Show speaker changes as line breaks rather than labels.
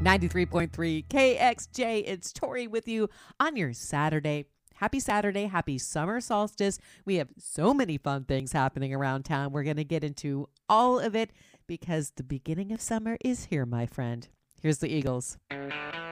93.3 KXJ. It's Tori with you on your Saturday. Happy Saturday. Happy summer solstice. We have so many fun things happening around town. We're going to get into all of it because the beginning of summer is here, my friend. Here's the Eagles.